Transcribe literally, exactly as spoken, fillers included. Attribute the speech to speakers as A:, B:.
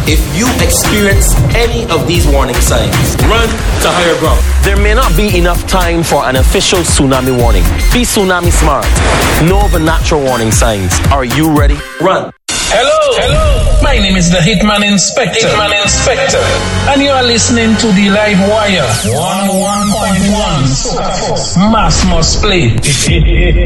A: If you experience any of these warning signs, run to higher ground.
B: There may not be enough time for an official tsunami warning. Be tsunami smart. Know the natural warning signs. Are you ready? Run.
C: Hello, hello. My name is the Hitman Inspector. Hitman Inspector. And you are listening to the Live Wire one oh one point one. Mass must play.